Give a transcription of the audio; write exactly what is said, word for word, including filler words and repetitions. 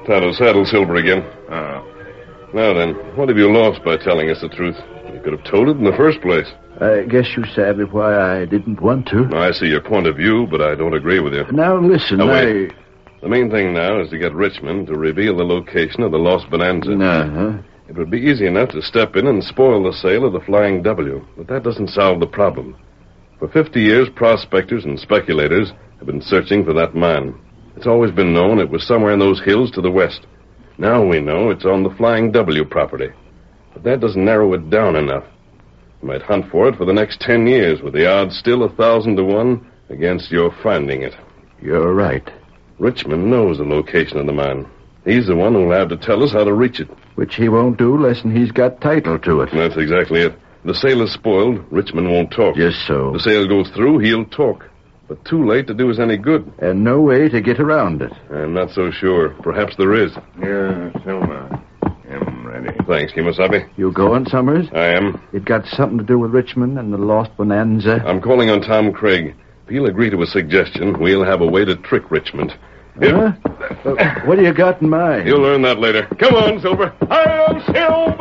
Tonto, saddle Silver again. Oh. Now then, what have you lost by telling us the truth? You could have told it in the first place. I guess you savvy why I didn't want to. I see your point of view, but I don't agree with you. Now, listen, now, I... wait. The main thing now is to get Richmond to reveal the location of the lost bonanza. Uh-huh. It would be easy enough to step in and spoil the sale of the Flying W, but that doesn't solve the problem. For fifty years, prospectors and speculators have been searching for that mine. It's always been known it was somewhere in those hills to the west. Now we know it's on the Flying W property. But that doesn't narrow it down enough. You might hunt for it for the next ten years, with the odds still a thousand to one against your finding it. You're right. Richmond knows the location of the mine. He's the one who'll have to tell us how to reach it. Which he won't do less than he's got title to it. That's exactly it. The sale is spoiled, Richmond won't talk. Just so. The sale goes through, he'll talk. But too late to do us any good. And no way to get around it. I'm not so sure. Perhaps there is. Yeah, Silver. I'm ready. Thanks, Kimasabi. You going, Summers? I am. It got something to do with Richmond and the lost bonanza? I'm calling on Tom Craig. If he'll agree to a suggestion, we'll have a way to trick Richmond. Huh? uh, what do you got in mind? You'll learn that later. Come on, Silver. I am Silver!